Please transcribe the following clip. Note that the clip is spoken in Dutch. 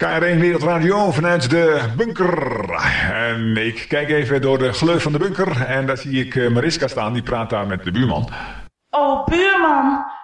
KR1 Wereldradio vanuit de bunker. En ik kijk even door de gleuf van de bunker en daar zie ik Mariska staan, die praat daar met de buurman. Oh, buurman,